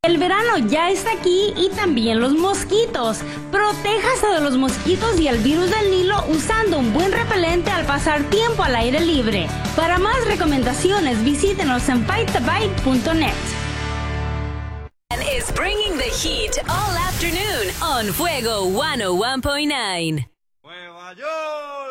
El verano ya está aquí y también los mosquitos. Protéjase de los mosquitos y el virus del Nilo usando un buen repelente al pasar tiempo al aire libre. Para más recomendaciones, visítenos en fightthabite.net. Is bringing the heat all afternoon on Fuego 101.9. Nueva York.